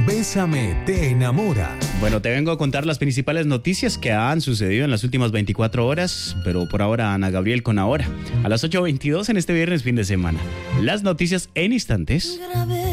Bésame te enamora. Bueno, te vengo a contar las principales noticias que han sucedido en las últimas 24 horas, pero por ahora Ana Gabriel con Ahora. A las 8:22 en este viernes fin de semana. Las noticias en instantes.